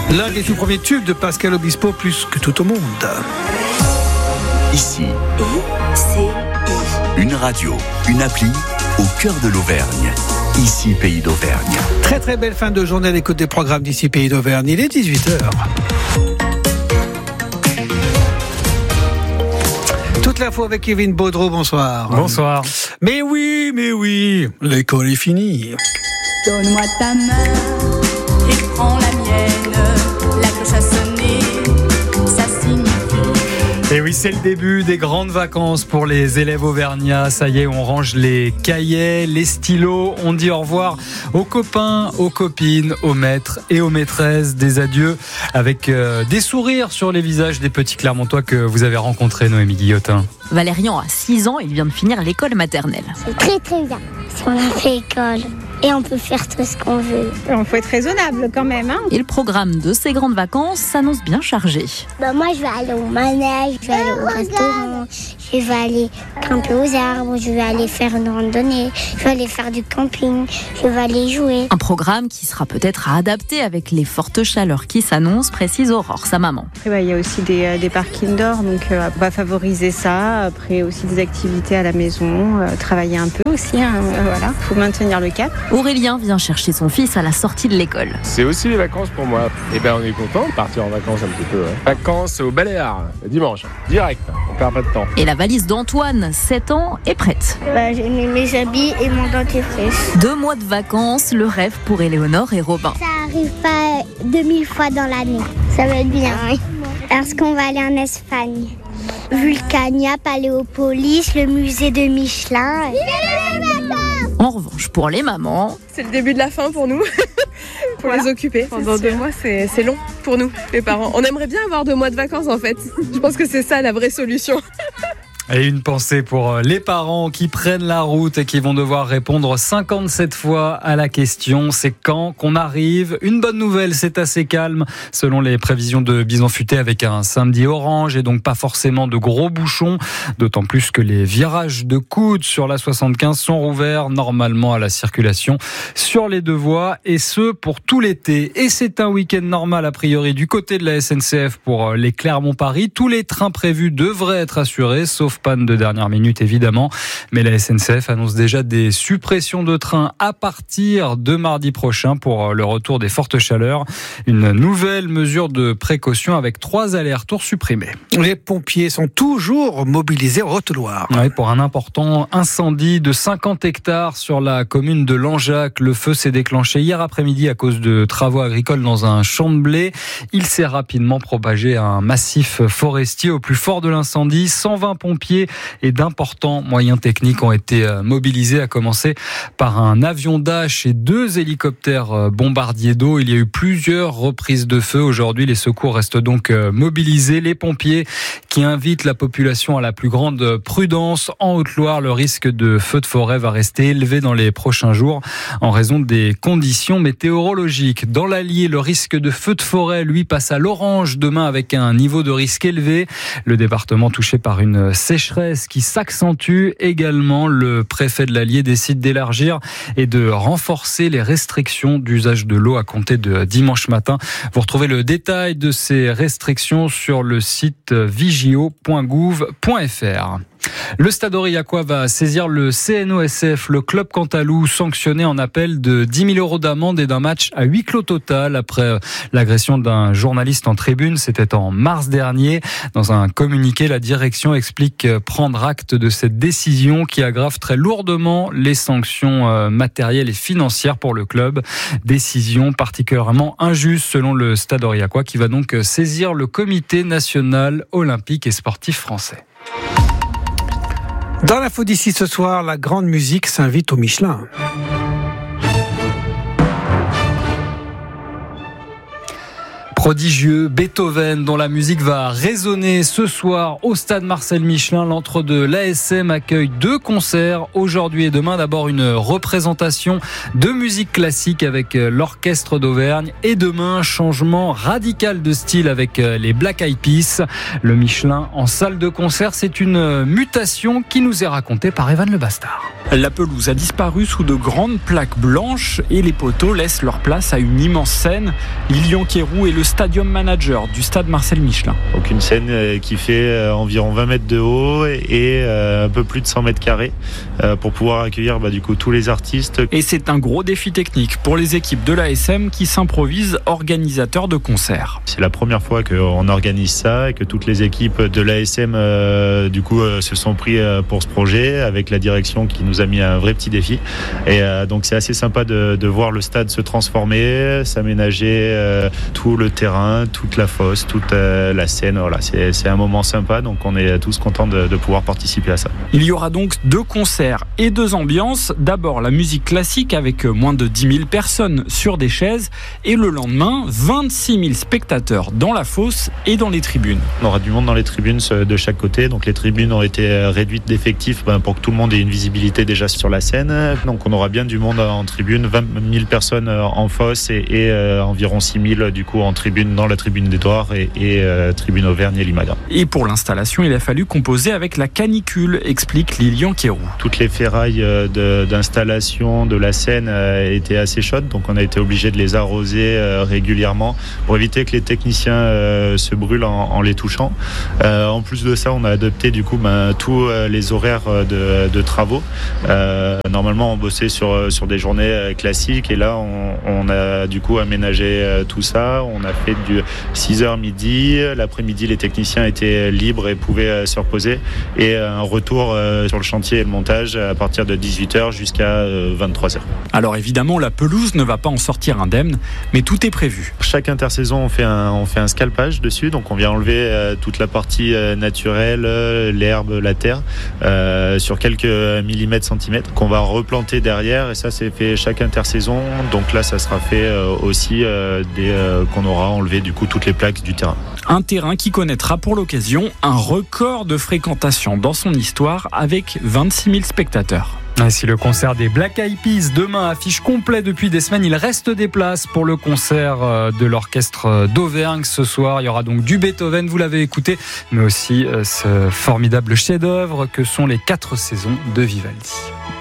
L'un des tout premiers tubes de Pascal Obispo, plus que tout au monde. Ici, une radio, une appli au cœur de l'Auvergne. Ici, Pays d'Auvergne. Très très belle fin de journée à l'écoute des programmes d'Ici, Pays d'Auvergne. Il est 18h. Toute l'info avec Kevin Baudreau, bonsoir. Bonsoir. Mais oui, l'école est finie. Donne-moi ta main et prends la mienne. La cloche a sonné, ça signifie. Et oui, c'est le début des grandes vacances pour les élèves auvergnats. Ça y est, on range les cahiers, les stylos. On dit au revoir aux copains, aux copines, aux maîtres et aux maîtresses. Des adieux avec des sourires sur les visages des petits Clermontois que vous avez rencontrés, Noémie Guillotin. Valérian a 6 ans, il vient de finir l'école maternelle. C'est très très bien, parce qu'on a fait école et on peut faire tout ce qu'on veut. On faut être raisonnable quand même. Et le programme de ces grandes vacances s'annonce bien chargé. Moi je vais aller au manège, je vais aller au restaurant, je vais aller grimper aux arbres, je vais aller faire une randonnée, je vais aller faire du camping, je vais aller jouer. Un programme qui sera peut-être à adapter avec les fortes chaleurs qui s'annoncent, précise Aurore, sa maman. Après, il y a aussi des parcs indoor, donc on va favoriser ça. Après aussi des activités à la maison, travailler un peu aussi, voilà, faut maintenir le cap. Aurélien vient chercher son fils à la sortie de l'école. C'est aussi les vacances pour moi. Et on est content de partir en vacances un petit peu. Vacances au Baléares, dimanche, direct, on perd pas de temps. Et la valise d'Antoine, 7 ans, est prête. J'ai mis mes habits et mon dentifrice. 2 mois de vacances, le rêve pour Éléonore et Robin. Ça arrive pas 2000 fois dans l'année. Ça va être bien, oui. Parce qu'on va aller en Espagne. Vulcania, Paléopolis, le musée de Michelin. En revanche, pour les mamans, c'est le début de la fin pour nous. Pour les occuper. Pendant 2 mois, c'est long pour nous, les parents. On aimerait bien avoir 2 mois de vacances en fait. Je pense que c'est ça la vraie solution. Et une pensée pour les parents qui prennent la route et qui vont devoir répondre 57 fois à la question. C'est quand qu'on arrive? Une bonne nouvelle, c'est assez calme selon les prévisions de Bison Futé avec un samedi orange et donc pas forcément de gros bouchons. D'autant plus que les virages de coude sur la 75 sont rouverts normalement à la circulation sur les 2 voies et ce pour tout l'été. Et c'est un week-end normal a priori du côté de la SNCF pour les Clermont-Paris. Tous les trains prévus devraient être assurés sauf panne de dernière minute évidemment, mais la SNCF annonce déjà des suppressions de trains à partir de mardi prochain pour le retour des fortes chaleurs. Une nouvelle mesure de précaution avec 3 allers-retours supprimés. Les pompiers sont toujours mobilisés en Haute-Loire. Oui, pour un important incendie de 50 hectares sur la commune de Langeac. Le feu s'est déclenché hier après-midi à cause de travaux agricoles dans un champ de blé. Il s'est rapidement propagé à un massif forestier. Au plus fort de l'incendie, 120 pompiers et d'importants moyens techniques ont été mobilisés, à commencer par un avion Dash et 2 hélicoptères bombardiers d'eau. Il y a eu plusieurs reprises de feu. Aujourd'hui, les secours restent donc mobilisés. Les pompiers qui invitent la population à la plus grande prudence. En Haute-Loire, le risque de feu de forêt va rester élevé dans les prochains jours en raison des conditions météorologiques. Dans l'Allier, le risque de feu de forêt, lui, passe à l'orange demain avec un niveau de risque élevé. Le département touché par une sécheresse qui s'accentue également. Le préfet de l'Allier décide d'élargir et de renforcer les restrictions d'usage de l'eau à compter de dimanche matin. Vous retrouvez le détail de ces restrictions sur le site vigio.gouv.fr. Le Stade Aurillacois va saisir le CNOSF, le club Cantalou, sanctionné en appel de 10 000 € d'amende et d'un match à huis clos total après l'agression d'un journaliste en tribune. C'était en mars dernier. Dans un communiqué, la direction explique prendre acte de cette décision qui aggrave très lourdement les sanctions matérielles et financières pour le club. Décision particulièrement injuste selon le Stade Aurillacois qui va donc saisir le Comité national olympique et sportif français. Dans l'info d'ici ce soir, la grande musique s'invite au Michelin. Prodigieux, Beethoven, dont la musique va résonner ce soir au stade Marcel Michelin. L'entre de l'ASM accueille 2 concerts aujourd'hui et demain. D'abord une représentation de musique classique avec l'Orchestre d'Auvergne et demain, changement radical de style avec les Black Eyed Peas. Le Michelin en salle de concert, c'est une mutation qui nous est racontée par Evan Le Bastard. La pelouse a disparu sous de grandes plaques blanches et les poteaux laissent leur place à une immense scène. Lilian Kérou est le stadium manager du stade Marcel Michelin. Donc une scène qui fait environ 20 mètres de haut et un peu plus de 100 mètres carrés pour pouvoir accueillir du coup tous les artistes. Et c'est un gros défi technique pour les équipes de l'ASM qui s'improvisent organisateurs de concerts. C'est la première fois qu'on organise ça et que toutes les équipes de l'ASM se sont pris pour ce projet avec la direction qui nous a mis un vrai petit défi. Et donc c'est assez sympa de voir le stade se transformer, s'aménager tout le terrain, toute la fosse, toute la scène. Voilà, c'est un moment sympa, donc on est tous contents de pouvoir participer à ça. Il y aura donc 2 concerts et 2 ambiances. D'abord la musique classique avec moins de 10 000 personnes sur des chaises et le lendemain 26 000 spectateurs dans la fosse et dans les tribunes. On aura du monde dans les tribunes de chaque côté, donc les tribunes ont été réduites d'effectifs pour que tout le monde ait une visibilité déjà sur la scène. Donc on aura bien du monde en tribune, 20 000 personnes en fosse et environ 6 000 du coup en tribune, dans la tribune d'Édouard et tribune Auvergne et Limagra. Et pour l'installation, il a fallu composer avec la canicule, explique Lilian Kérou. Toutes les ferrailles d'installation de la scène étaient assez chaudes, donc on a été obligé de les arroser régulièrement pour éviter que les techniciens se brûlent en les touchant. En plus de ça, on a adopté du coup tous les horaires de travaux. Normalement, on bossait sur des journées classiques et là, on a du coup aménagé tout ça. On a fait du 6h midi. L'après-midi, les techniciens étaient libres et pouvaient se reposer. Et un retour sur le chantier et le montage à partir de 18h jusqu'à 23h. Alors évidemment, la pelouse ne va pas en sortir indemne, mais tout est prévu. Chaque intersaison, on fait un scalpage dessus. Donc on vient enlever toute la partie naturelle, l'herbe, la terre, sur quelques millimètres, centimètres, qu'on va replanter derrière. Et ça, c'est fait chaque intersaison. Donc là, ça sera fait aussi dès qu'on aura enlevé du coup toutes les plaques du terrain. Un terrain qui connaîtra pour l'occasion un record de fréquentation dans son histoire avec 26 000 spectateurs. Si le concert des Black Eyed Peas demain affiche complet depuis des semaines, il reste des places pour le concert de l'orchestre d'Auvergne ce soir. Il y aura donc du Beethoven, vous l'avez écouté, mais aussi ce formidable chef-d'œuvre que sont les 4 saisons de Vivaldi.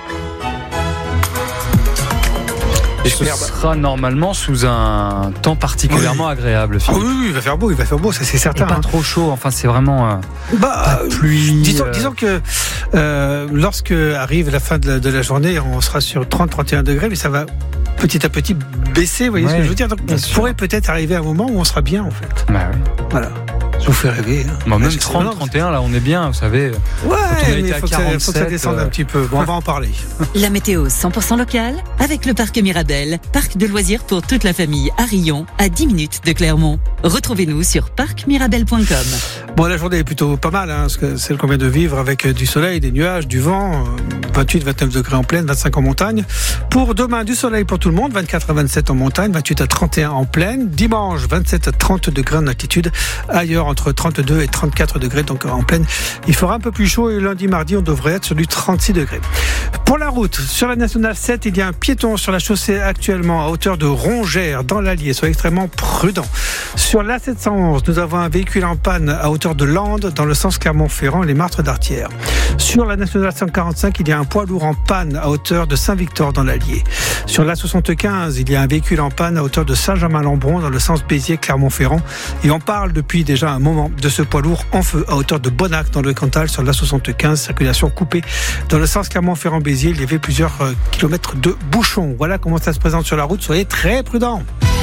Et ce sera normalement sous un temps particulièrement agréable. Ah oui, il va faire beau, ça c'est certain. Et pas trop chaud, enfin c'est vraiment pas de pluie. Disons que lorsque arrive la fin de la journée, on sera sur 30-31 degrés, mais ça va petit à petit baisser, vous voyez ce que je veux dire. Donc on pourrait peut-être arriver à un moment où on sera bien en fait. Bah oui. Voilà. Je vous fais rêver. Même 30-31, là on est bien, vous savez. Ouais, mais il faut que ça descende un petit peu. Bon, on va en parler. La météo 100% locale avec le parc Mirabel, parc de loisirs pour toute la famille à Rion, à 10 minutes de Clermont. Retrouvez-nous sur parcmirabel.com. Bon, la journée est plutôt pas mal, parce que celle qu'on vient de vivre avec du soleil, des nuages, du vent, 28-29 degrés en plaine, 25 en montagne. Pour demain, du soleil pour tout le monde, 24 à 27 en montagne, 28 à 31 en plaine. Dimanche, 27 à 30 degrés en altitude. Ailleurs, entre 32 et 34 degrés, donc en plaine. Il fera un peu plus chaud et lundi, mardi, on devrait être sur du 36 degrés. Pour la route, sur la nationale 7, il y a un piéton sur la chaussée actuellement à hauteur de Rongères, dans l'Allier. Soyez extrêmement prudents. Sur l'A711, nous avons un véhicule en panne à hauteur de Landes, dans le sens Clermont-Ferrand et les Martres d'Artière. Sur la nationale 145, il y a un poids lourd en panne à hauteur de Saint-Victor, dans l'Allier. Sur l'A75, il y a un véhicule en panne à hauteur de Saint-Germain-Lambron, dans le sens Béziers-Clermont-Ferrand. Et on parle depuis déjà un moment de ce poids lourd en feu à hauteur de Bonnac, dans le Cantal, sur l'A75, circulation coupée. Dans le sens Clermont-Ferrand-Béziers, il y avait plusieurs kilomètres de bouchons. Voilà comment ça se présente sur la route. Soyez très prudents.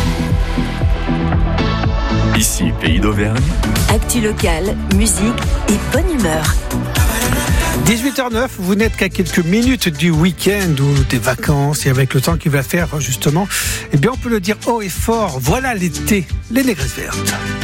Ici, Pays d'Auvergne. Actu locale, musique et bonne humeur. 18h09, vous n'êtes qu'à quelques minutes du week-end ou des vacances, et avec le temps qu'il va faire justement, eh bien on peut le dire haut et fort, voilà l'été, les négresses vertes.